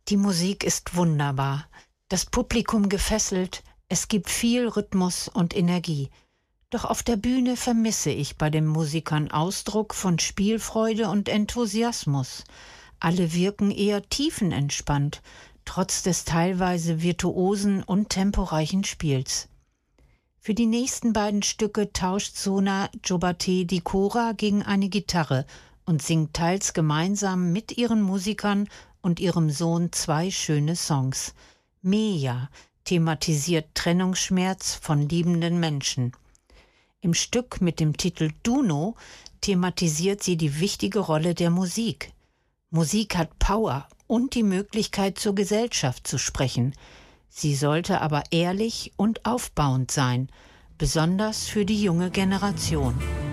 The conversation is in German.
Die Musik ist wunderbar, das Publikum gefesselt, es gibt viel Rhythmus und Energie. Doch auf der Bühne vermisse ich bei den Musikern Ausdruck von Spielfreude und Enthusiasmus. Alle wirken eher tiefenentspannt, trotz des teilweise virtuosen und temporeichen Spiels. Für die nächsten beiden Stücke tauscht Sona Jobate die Kora gegen eine Gitarre und singt teils gemeinsam mit ihren Musikern und ihrem Sohn 2 schöne Songs. Meja thematisiert Trennungsschmerz von liebenden Menschen. Im Stück mit dem Titel Duno thematisiert sie die wichtige Rolle der Musik. Musik hat Power und die Möglichkeit, zur Gesellschaft zu sprechen. Sie sollte aber ehrlich und aufbauend sein, besonders für die junge Generation.